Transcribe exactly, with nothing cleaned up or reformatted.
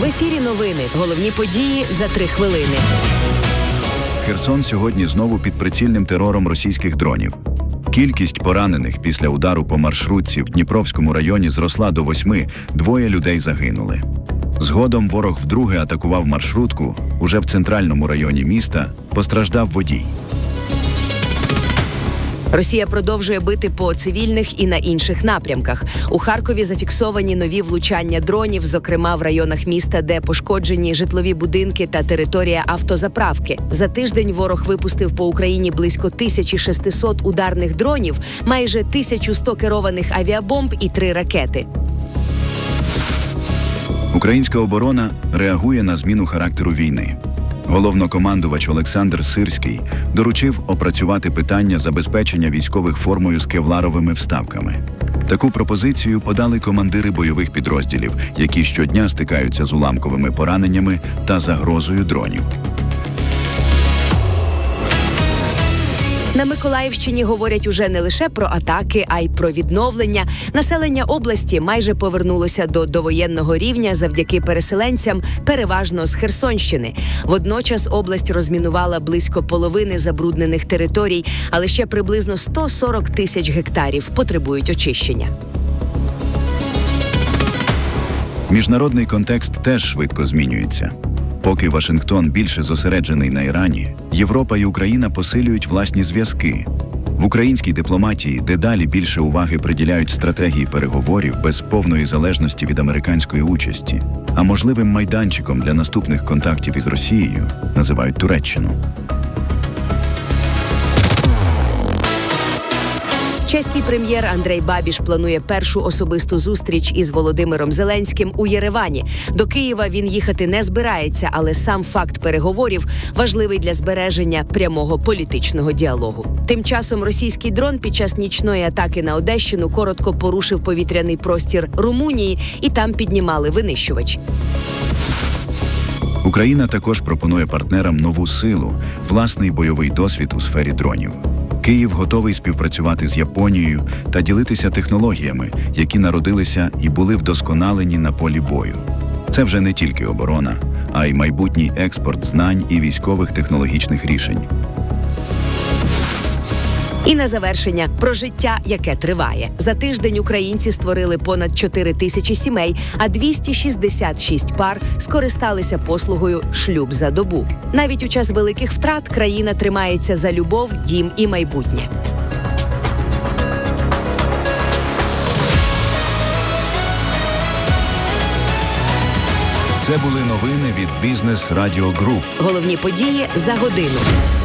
ефірі новини. Головні події за три хвилини. Херсон сьогодні знову під прицільним терором російських дронів. Кількість поранених після удару по маршрутці в Дніпровському районі зросла до восьми, двоє людей загинули. Згодом ворог вдруге атакував маршрутку, уже в центральному районі міста постраждав водій. Росія продовжує бити по цивільних і на інших напрямках. У Харкові зафіксовані нові влучання дронів, зокрема в районах міста, де пошкоджені житлові будинки та територія автозаправки. За тиждень ворог випустив по Україні близько тисяча шістсот ударних дронів, майже тисяча сто керованих авіабомб і три ракети. Українська оборона реагує на зміну характеру війни. Головнокомандувач Олександр Сирський доручив опрацювати питання забезпечення військових формою з кевларовими вставками. Таку пропозицію подали командири бойових підрозділів, які щодня стикаються з уламковими пораненнями та загрозою дронів. На Миколаївщині говорять уже не лише про атаки, а й про відновлення. Населення області майже повернулося до довоєнного рівня завдяки переселенцям, переважно з Херсонщини. Водночас область розмінувала близько половини забруднених територій, але ще приблизно сто сорок тисяч гектарів потребують очищення. Міжнародний контекст теж швидко змінюється. Поки Вашингтон більше зосереджений на Ірані, Європа і Україна посилюють власні зв'язки. В українській дипломатії дедалі більше уваги приділяють стратегії переговорів без повної залежності від американської участі, а можливим майданчиком для наступних контактів із Росією називають Туреччину. Чеський прем'єр Андрей Бабіш планує першу особисту зустріч із Володимиром Зеленським у Єревані. До Києва він їхати не збирається, але сам факт переговорів важливий для збереження прямого політичного діалогу. Тим часом російський дрон під час нічної атаки на Одещину коротко порушив повітряний простір Румунії, і там піднімали винищувач. Україна також пропонує партнерам нову силу – власний бойовий досвід у сфері дронів. Київ готовий співпрацювати з Японією та ділитися технологіями, які народилися і були вдосконалені на полі бою. Це вже не тільки оборона, а й майбутній експорт знань і військових технологічних рішень. І на завершення про життя, яке триває. За тиждень українці створили понад чотири тисячі сімей, а двісті шістдесят шість пар скористалися послугою «Шлюб за добу». Навіть у час великих втрат країна тримається за любов, дім і майбутнє. Це були новини від Бізнес Радіо Груп. Головні події за годину.